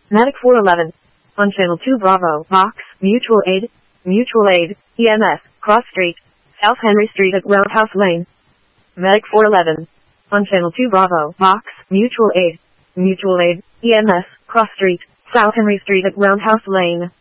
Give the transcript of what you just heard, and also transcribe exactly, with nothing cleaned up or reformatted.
Medic four eleven. On Channel two Bravo, Box, Mutual Aid, Mutual Aid, E M S, Cross Street, South Henry Street at Roundhouse Lane. Medic four eleven. On Channel two Bravo, Box, Mutual Aid, Mutual Aid, E M S, Cross Street, South Henry Street at Roundhouse Lane.